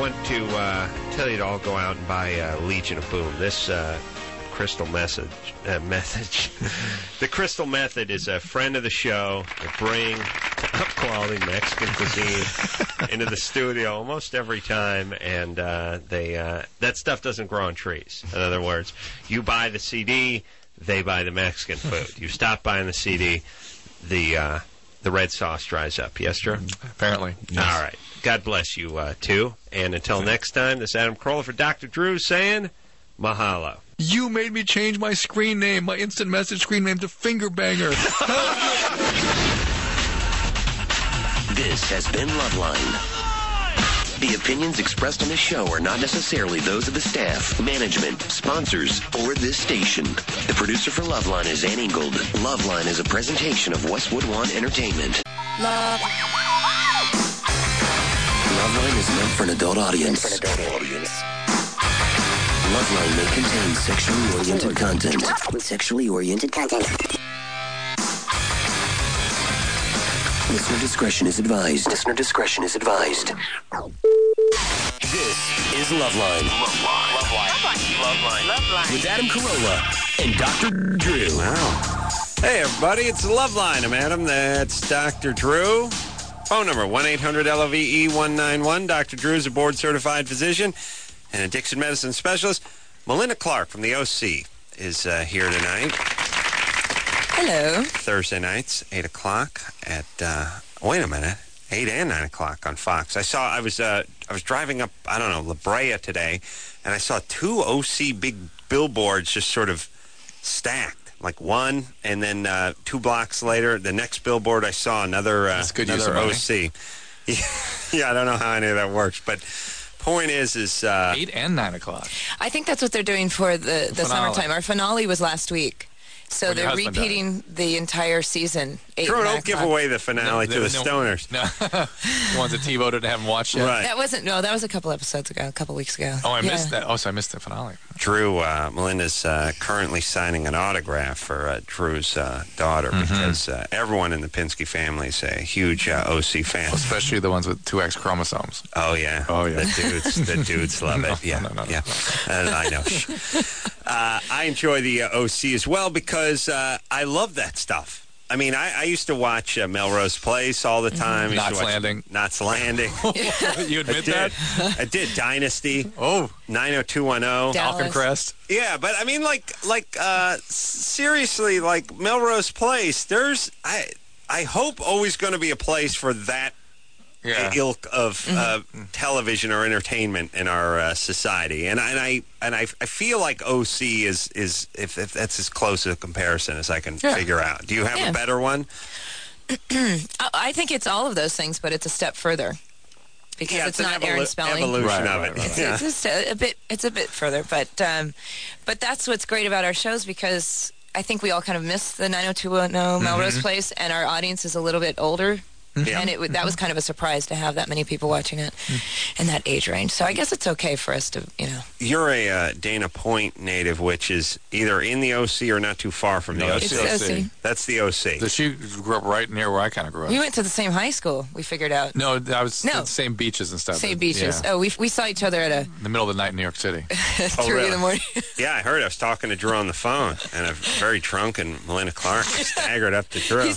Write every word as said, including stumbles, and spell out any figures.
want to uh, tell you to all go out and buy uh, Legion of Boom. This uh, Crystal message, uh, message. The Crystal Method is a friend of the show. They bring top-quality Mexican cuisine into the studio almost every time, and uh, they uh, that stuff doesn't grow on trees. In other words, you buy the C D, they buy the Mexican food. You stop buying the C D, the uh, the red sauce dries up. Yes, Drew? Apparently. Yes. All right. God bless you, uh, too. And until next time, this is Adam Carolla for Doctor Drew saying mahalo. You made me change my screen name, my instant message screen name to Fingerbanger. This has been Loveline. The opinions expressed on this show are not necessarily those of the staff, management, sponsors, or this station. The producer for Loveline is Ann Ingold. Loveline is a presentation of Westwood One Entertainment. Love. Loveline is meant for an adult audience. For an adult audience. Loveline may contain sexually oriented content. Sexually oriented content. Listener discretion is advised. Listener discretion is advised. This is Loveline. Loveline. Loveline. Loveline. Loveline. With Adam Carolla and Doctor Drew. Wow. Hey, everybody, it's Loveline. I'm Adam. That's Doctor Drew. Phone number, one eight hundred L O V E one nine one. Doctor Drew is a board-certified physician and addiction medicine specialist. Melinda Clark from the O C is uh, here tonight. Hello. Thursday nights, eight o'clock at, uh, wait a minute, eight and nine o'clock on Fox. I saw, I was uh, I was driving up, I don't know, La Brea today, and I saw two O C big billboards just sort of stacked. Like one, and then uh, two blocks later, the next billboard I saw another, uh, good another use of O C. Yeah, I don't know how any of that works, but point is, is uh, eight and nine o'clock. I think that's what they're doing for the, the Finale. summertime. Our finale was last week. So When your they're husband repeating the entire season. Eight Drew, and nine don't give o'clock. away the finale No, to the no, stoners. No. The ones that T-voted and haven't watched yet? Right. That wasn't, no, that was a couple episodes ago, a couple weeks ago. Oh, I Yeah. missed that. Oh, so I missed the finale. Drew, uh, Melinda's uh, currently signing an autograph for uh, Drew's uh, daughter Mm-hmm. because uh, everyone in the Pinsky family is a huge uh, O C fan. Especially the ones with two X chromosomes. Oh, yeah. Oh, yeah. The dudes, the dudes love No, it. Yeah, no, no, no, yeah. Uh, I know. Shh. Uh, I enjoy the uh, O C as well because uh, I love that stuff. I mean, I, I used to watch uh, Melrose Place all the time. I used to Knots watch Landing. Knots Landing. You I admit did. that? I did. Dynasty. Oh, nine oh two one oh. Dallas. Falcon Crest. Yeah, but I mean, like, like, uh, seriously, like Melrose Place. There's, I, I hope always going to be a place for that Yeah. ilk of uh, television or entertainment in our uh, society, and I, and I and I, I feel like O C is is if, if that's as close a comparison as I can Yeah. figure out. Do you have Yeah. a better one? I I think it's all of those things, but it's a step further. Because Yeah, it's, an not evolu- Aaron Spelling. evolution Right, of right, it. right, It's, Yeah. it's just a, a bit. It's a bit further, but um, but that's what's great about our shows because I think we all kind of miss the nine oh two one oh Melrose Place, and our audience is a little bit older. Yeah. And it, w- that was kind of a surprise to have that many people watching it in that age range. So I guess it's okay for us to, you know. You're a uh, Dana Point native, which is either in the O C or not too far from the No, O it's C. It's O C. That's the O C. So she grew up right near where I kind of grew up. We went to the same high school, we figured out. No, I was No. the same beaches and stuff. Same but- beaches. Yeah. Oh, we we saw each other at a In the middle of the night in New York City. three really? in the morning. Yeah, I heard. I was talking to Drew on the phone, and a very drunk and Melinda Clark staggered up to Drew.